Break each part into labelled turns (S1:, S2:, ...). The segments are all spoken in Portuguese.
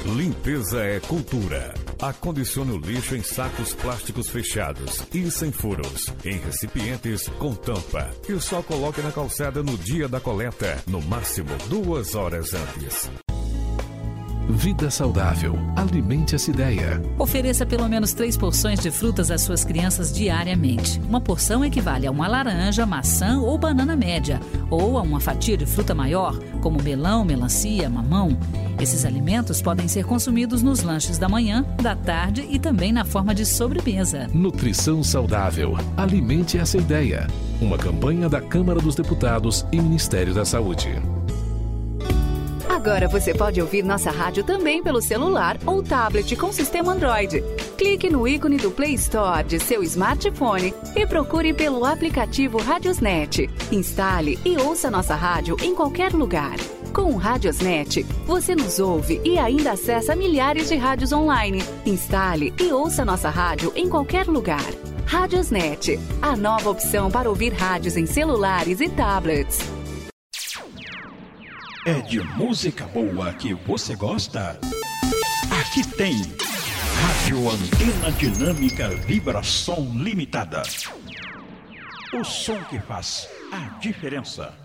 S1: Limpeza é cultura. Acondicione o lixo em sacos plásticos fechados e sem furos, em recipientes com tampa. E só coloque na calçada no dia da coleta, no máximo 2 horas antes.
S2: Vida saudável. Alimente essa ideia.
S3: Ofereça pelo menos 3 porções de frutas às suas crianças diariamente. Uma porção equivale a uma laranja, maçã ou banana média, ou a uma fatia de fruta maior, como melão, melancia, mamão. Esses alimentos podem ser consumidos nos lanches da manhã, da tarde e também na forma de sobremesa.
S2: Nutrição saudável. Alimente essa ideia. Uma campanha da Câmara dos Deputados e Ministério da Saúde.
S4: Agora você pode ouvir nossa rádio também pelo celular ou tablet com sistema Android. Clique no ícone do Play Store de seu smartphone e procure pelo aplicativo Radiosnet. Instale e ouça nossa rádio em qualquer lugar. Com o Radiosnet, você nos ouve e ainda acessa milhares de rádios online. Instale e ouça nossa rádio em qualquer lugar. Radiosnet, a nova opção para ouvir rádios em celulares e tablets.
S5: É de música boa que você gosta? Aqui tem Rádio Antena Dinâmica Vibração Limitada. O som que faz a diferença.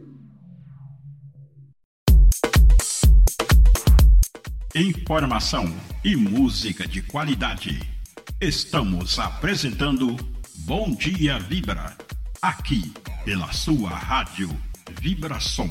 S5: Informação e música de qualidade. Estamos apresentando Bom Dia Vibra, aqui pela sua Rádio Vibração.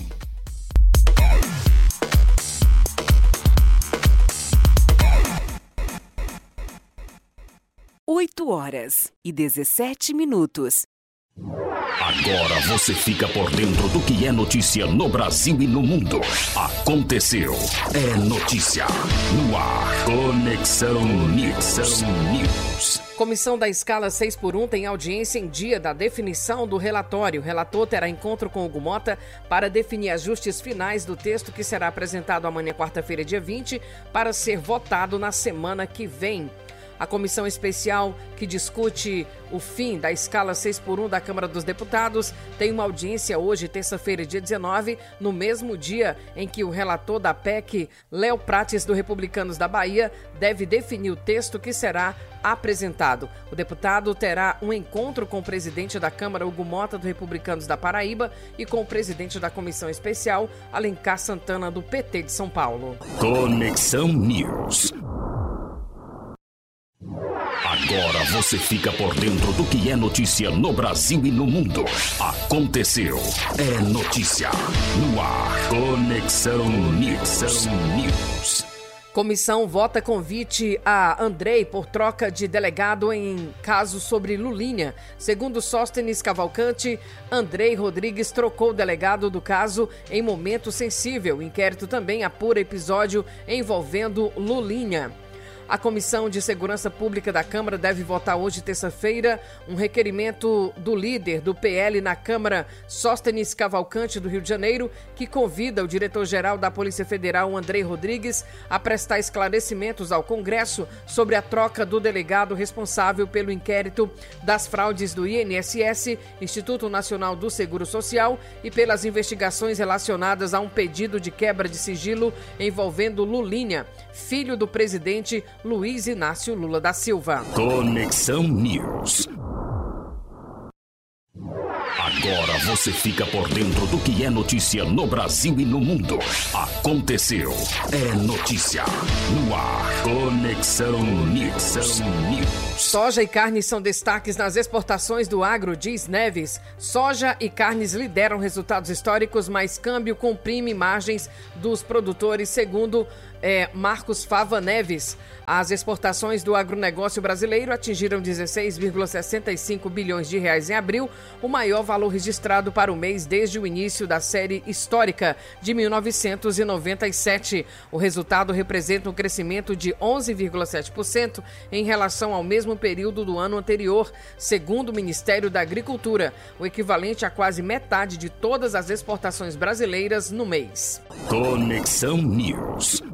S4: 8h17.
S6: Agora você fica por dentro do que é notícia no Brasil e no mundo. Aconteceu. É notícia. No ar. Conexão News.
S7: Comissão da escala 6x1 tem audiência em dia da definição do relatório. O relator terá encontro com Hugo Mota para definir ajustes finais do texto que será apresentado amanhã, quarta-feira, dia 20, para ser votado na semana que vem. A comissão especial que discute o fim da escala 6x1 da Câmara dos Deputados tem uma audiência hoje, terça-feira, dia 19, no mesmo dia em que o relator da PEC, Léo Prates, do Republicanos da Bahia, deve definir o texto que será apresentado. O deputado terá um encontro com o presidente da Câmara, Hugo Mota, do Republicanos da Paraíba, e com o presidente da comissão especial, Alencar Santana, do PT de São Paulo.
S6: Conexão News. Agora você fica por dentro do que é notícia no Brasil e no mundo. Aconteceu. É notícia. No ar. Conexão News.
S7: Comissão vota convite a Andrei por troca de delegado em caso sobre Lulinha. Segundo Sóstenes Cavalcante, Andrei Rodrigues trocou o delegado do caso em momento sensível. O inquérito também apura episódio envolvendo Lulinha. A Comissão de Segurança Pública da Câmara deve votar hoje, terça-feira, um requerimento do líder do PL na Câmara, Sóstenes Cavalcante, do Rio de Janeiro, que convida o diretor-geral da Polícia Federal, Andrei Rodrigues, a prestar esclarecimentos ao Congresso sobre a troca do delegado responsável pelo inquérito das fraudes do INSS, Instituto Nacional do Seguro Social, e pelas investigações relacionadas a um pedido de quebra de sigilo envolvendo Lulinha, filho do presidente Luiz Inácio Lula da Silva.
S6: Conexão News. Agora você fica por dentro do que é notícia no Brasil e no mundo. Aconteceu. É notícia. No ar. Conexão News.
S7: Soja e carne são destaques nas exportações do agro, diz Neves. Soja e carnes lideram resultados históricos, mas câmbio comprime margens dos produtores, segundo Marcos Fava Neves. As exportações do agronegócio brasileiro atingiram 16,65 bilhões de reais em abril, o maior valor registrado para o mês desde o início da série histórica de 1997. O resultado representa um crescimento de 11,7% em relação ao mesmo período do ano anterior, segundo o Ministério da Agricultura, o equivalente a quase metade de todas as exportações brasileiras no mês.
S6: Conexão News.